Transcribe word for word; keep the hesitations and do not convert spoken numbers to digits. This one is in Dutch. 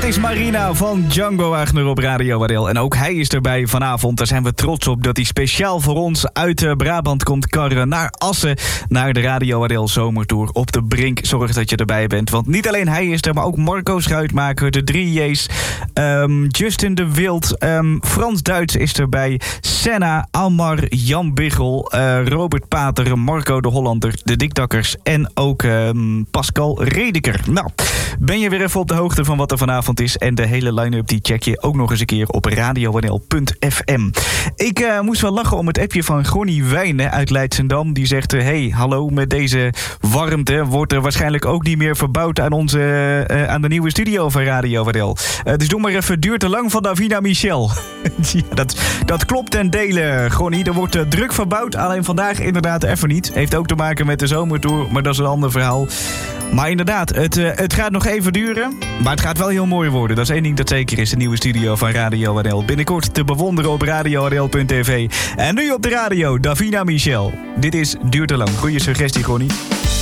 Dat is Marina van Django Wagner op Radio Wadel. En ook hij is erbij vanavond. Daar zijn we trots op dat hij speciaal voor ons uit Brabant komt karren naar Assen. Naar de Radio Wadel Zomertour op de Brink. Zorg dat je erbij bent. Want niet alleen hij is er, maar ook Marco Schuitmaker, de drie J's. Um, Justin de Wild. Um, Frans Duits is erbij. Senna, Almar, Jan Biggel. Uh, Robert Pater, Marco de Hollander, de Dikdakkers. En ook um, Pascal Redeker. Nou, ben je weer even op de hoogte van wat er vanavond is? En de hele line-up die check je ook nog eens een keer op radio w n l punt f m. Ik uh, moest wel lachen om het appje van Gonnie Wijnen uit Leidsendam. Die zegt, uh, hey, hallo, met deze warmte wordt er waarschijnlijk ook niet meer verbouwd aan, onze, uh, aan de nieuwe studio van Radio Wadel. Uh, dus doe maar even, duurt te lang van Davina Michel. Ja, dat, dat klopt ten dele, Gonnie. Er wordt uh, druk verbouwd, alleen vandaag inderdaad even niet. Heeft ook te maken met de zomertour, maar dat is een ander verhaal. Maar inderdaad, het, uh, het gaat nog even duren. Maar het gaat wel heel mooi worden. Dat is één ding dat zeker is. De nieuwe studio van Radio Wadel. Binnenkort te bewonderen op radio w n l punt t v. En nu op de radio, Davina Michel. Dit is Duurt te lang. Goeie suggestie, Gonnie.